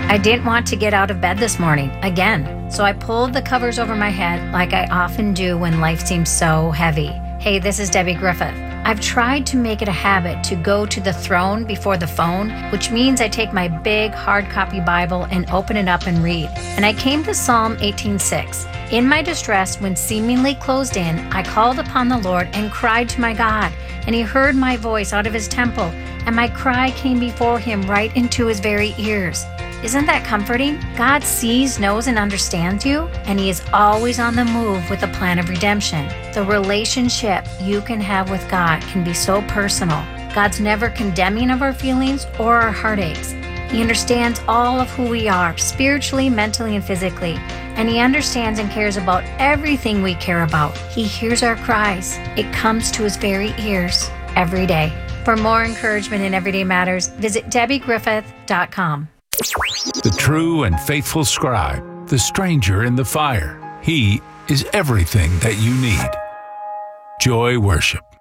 I didn't want to get out of bed this morning, again, so I pulled the covers over my head like I often do when life seems so heavy. Hey, this is Debbie Griffith. I've tried to make it a habit to go to the throne before the phone, which means I take my big hard copy Bible and open it up and read. And I came to Psalm 18:6. In my distress, when seemingly closed in, I called upon the Lord and cried to my God, and he heard my voice out of his temple, and my cry came before him right into his very ears. Isn't that comforting? God sees, knows, and understands you, and he is always on the move with a plan of redemption. The relationship you can have with God can be so personal. God's never condemning of our feelings or our heartaches. He understands all of who we are, spiritually, mentally, and physically, and he understands and cares about everything we care about. He hears our cries. It comes to his very ears every day. For more encouragement in Everyday Matters, visit DebbieGriffith.com. The true and faithful scribe, the stranger in the fire. He is everything that you need. Joy Worship.